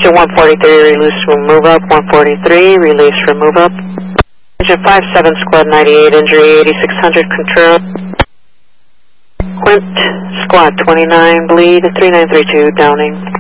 Engine 143, release from move up. 143, release from move up. Engine 57, squad 98, injury 8600, control. Quint, squad 29, bleed 3932, downing.